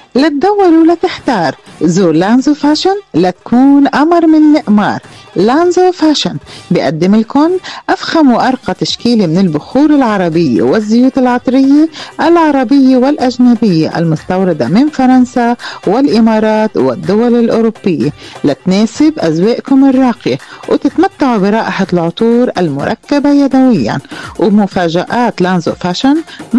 لا تدور ولا تحتار، زور لانزو فاشن لتكون قمر من القمار. لانزو فاشن بيقدم لكم أفخم وأرقى تشكيلة من البخور العربية والزيوت العطرية العربية والأجنبية المستوردة من فرنسا والإمارات والدول الأوروبية لتناسب أذواقكم الراقية وتتمتعوا برائحة العطور المركبة يدويا. ومفاجآت لانزو فاشن